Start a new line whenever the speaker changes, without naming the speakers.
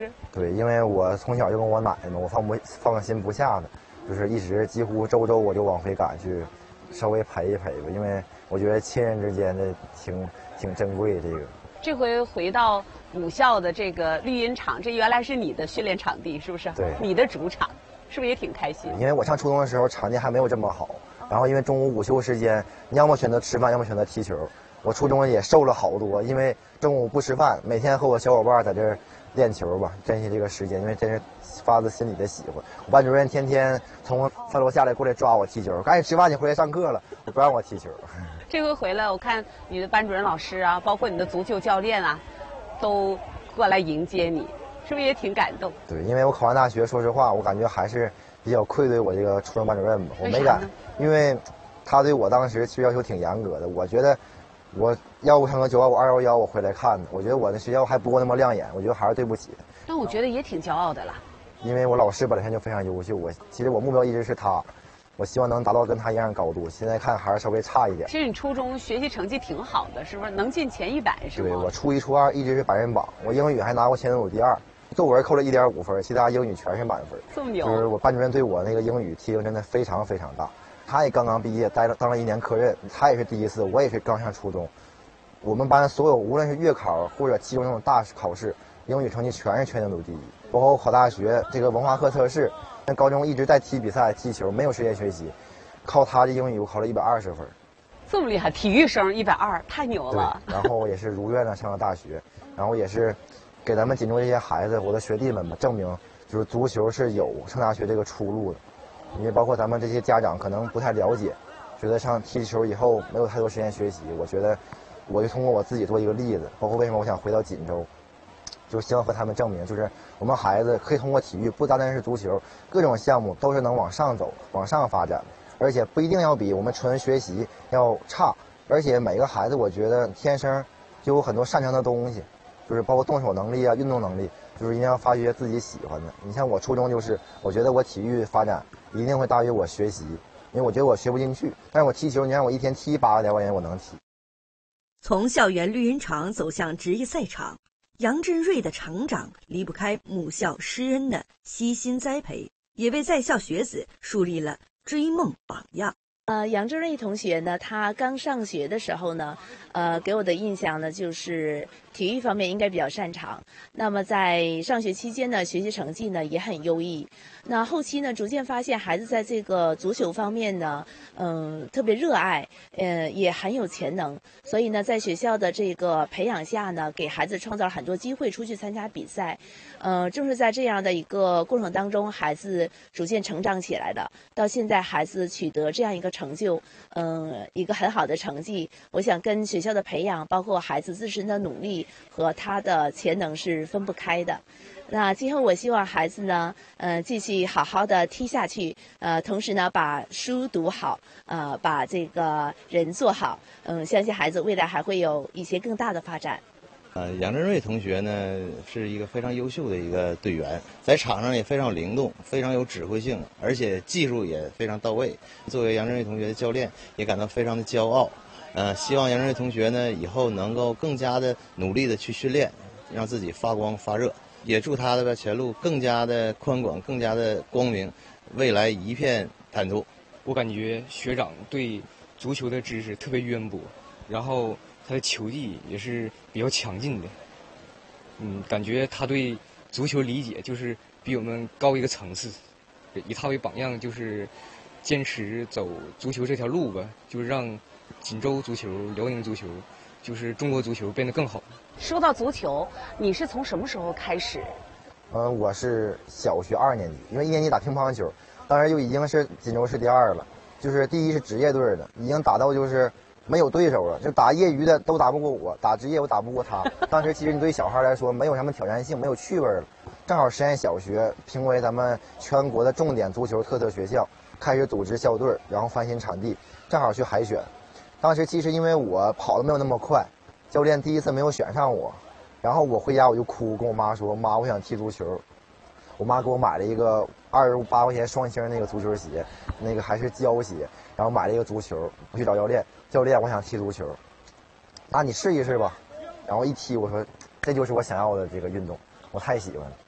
对，因为我从小就跟我奶奶嘛，我放心不下的，就是一直几乎周周我就往回赶去，稍微陪一陪吧，因为我觉得亲人之间的挺珍贵这个。
这回回到母校的这个绿茵场，这原来是你的训练场地，是不是？
对，
你的主场，是不是也挺开心？
因为我上初中的时候场地还没有这么好，然后因为中午午休时间，你要么选择吃饭，要么选择踢球。我初中也瘦了好多，因为中午不吃饭，每天和我小伙伴在这儿练球吧，珍惜这个时间，因为真是发自心里的喜欢。我班主任天天从3楼下来过来抓我踢球，赶紧吃饭，你回来上课了，不让我踢球。
这回回来，我看你的班主任老师啊，包括你的足球教练啊，都过来迎接你，是不是也挺感动？
对，因为我考完大学，说实话，我感觉还是比较愧对我这个初中班主任吧，我没敢，因为他对我当时其实要求挺严格的，我觉得。我159上个985、211，我回来看的，我觉得我的学校还不够那么亮眼，我觉得还是对不起他。
但我觉得也挺骄傲的了，
因为我老师本身就非常优秀，其实我目标一直是他，我希望能达到跟他一样的高度。现在看还是稍微差一点。
其实你初中学习成绩挺好的，是不是能进前100？是吗？
对，我初1、初2一直是百人榜，我英语还拿过前5第2，作文扣了1.5分，其他英语全是满分。
这么牛！
就是我班主任对我那个英语提升真的非常非常大。他也刚刚毕业，当了1年科任，他也是第一次，我也是刚上初中。我们班所有无论是月考或者期中那种大考试，英语成绩全是全年度第1。包括我考大学这个文化课测试，那高中一直在踢比赛、踢球，没有时间学习，靠他的英语我考了120分。
这么厉害，体育生120，太牛了。
然后也是如愿的上了大学，然后也是给咱们锦州这些孩子，我的学弟们吧，证明就是足球是有上大学这个出路的。因为包括咱们这些家长可能不太了解，觉得上踢球以后没有太多时间学习。我觉得，我就通过我自己做一个例子，包括为什么我想回到锦州，就希望和他们证明，就是我们孩子可以通过体育，不单单是足球，各种项目都是能往上走、往上发展，而且不一定要比我们纯学习要差。而且每个孩子，我觉得天生就有很多擅长的东西，就是包括动手能力啊、运动能力，就是一定要发掘自己喜欢的。你像我初中就是，我觉得我体育发展一定会大于我学习，因为我觉得我学不进去。但是我踢球，你让我一天踢8个点，我能踢。
从校园绿茵场走向职业赛场，杨振瑞的成长离不开母校师恩的悉心栽培，也为在校学子树立了追梦榜样。
杨振瑞同学呢，他刚上学的时候呢，给我的印象呢就是体育方面应该比较擅长。那么在上学期间呢，学习成绩呢也很优异。那后期呢，逐渐发现孩子在这个足球方面呢，特别热爱，也很有潜能。所以呢，在学校的这个培养下呢，给孩子创造了很多机会出去参加比赛。正是在这样的一个过程当中，孩子逐渐成长起来的。到现在，孩子取得这样一个成就，一个很好的成绩，我想跟学校的培养，包括孩子自身的努力和他的潜能是分不开的。那今后我希望孩子呢，继续好好的踢下去，同时呢把书读好，把这个人做好，相信孩子未来还会有一些更大的发展。
杨振瑞同学呢是一个非常优秀的一个队员，在场上也非常灵动，非常有指挥性，而且技术也非常到位。作为杨振瑞同学的教练，也感到非常的骄傲。希望杨振瑞同学呢以后能够更加的努力的去训练，让自己发光发热。也祝他的前路更加的宽广，更加的光明，未来一片坦途。
我感觉学长对足球的知识特别渊博，然后他的球技也是比较强劲的。感觉他对足球理解就是比我们高一个层次。以他为榜样，就是坚持走足球这条路吧，就是让锦州足球、辽宁足球，就是中国足球变得更好。
说到足球，你是从什么时候开始？
我是小学2年级，因为1年级打乒乓球，当时就已经是锦州市第2了，就是第1是职业队的，已经打到就是没有对手了，就打业余的都打不过我，打职业我打不过他。当时其实你对小孩来说没有什么挑战性，没有趣味了。正好实验小学评为咱们全国的重点足球特色学校，开始组织校队，然后翻新场地，正好去海选。当时其实因为我跑得没有那么快，教练第1次没有选上我，然后我回家我就哭，跟我妈说：“妈，我想踢足球。”我妈给我买了一个28块钱双星那个足球鞋，那个还是胶鞋，然后买了一个足球。我去找教练，教练，我想踢足球。那你试一试吧。然后一踢，我说这就是我想要的这个运动，我太喜欢了。